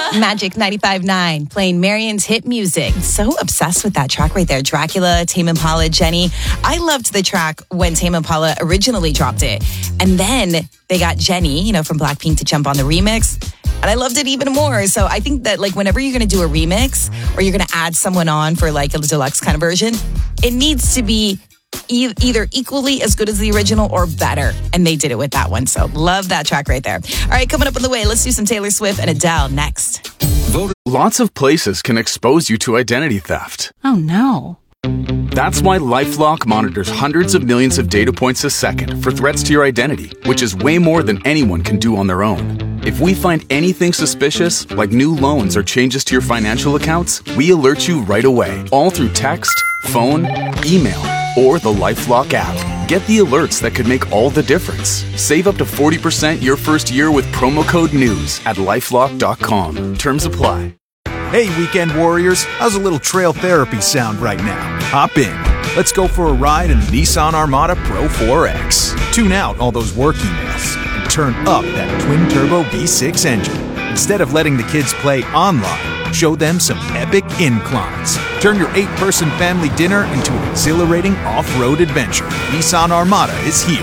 Magic 95.9, playing Marion's hit music. So obsessed with that track right there. Dracula, Tame Impala, Jenny. I loved the track when Tame Impala originally dropped it. And then they got Jenny, from Blackpink to jump on the remix. And I loved it even more. So I think that whenever you're going to do a remix or you're going to add someone on for a deluxe kind of version, it needs to be either equally as good as the original or better. And they did it with that one. So love that track right there. All right, coming up on the way, let's do some Taylor Swift and Adele next. Lots of places can expose you to identity theft. Oh, no. That's why LifeLock monitors hundreds of millions of data points a second for threats to your identity, which is way more than anyone can do on their own. If we find anything suspicious, like new loans or changes to your financial accounts, we alert you right away, all through text, phone, email, or the LifeLock app. Get the alerts that could make all the difference. Save up to 40% your first year with promo code NEWS at LifeLock.com. Terms apply. Hey, weekend warriors, how's a little trail therapy sound right now? Hop in. Let's go for a ride in the Nissan Armada Pro 4X. Tune out all those work emails and turn up that twin-turbo V6 engine. Instead of letting the kids play online, show them some epic inclines. Turn your 8-person family dinner into an exhilarating off-road adventure. Nissan Armada is here.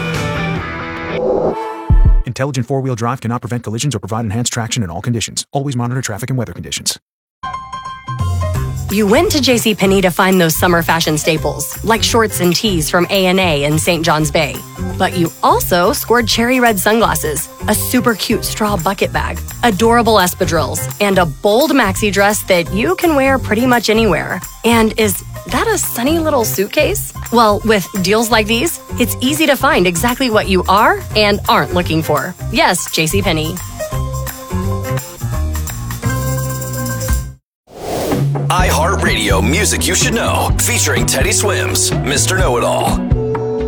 Intelligent four-wheel drive cannot prevent collisions or provide enhanced traction in all conditions. Always monitor traffic and weather conditions. You went to JCPenney to find those summer fashion staples, like shorts and tees from A&A and St. John's Bay. But you also scored cherry red sunglasses, a super cute straw bucket bag, adorable espadrilles, and a bold maxi dress that you can wear pretty much anywhere. And is that a sunny little suitcase? Well, with deals like these, it's easy to find exactly what you are and aren't looking for. Yes, JCPenney. iHeartRadio Music You Should Know, featuring Teddy Swims, Mr. Know-It-All.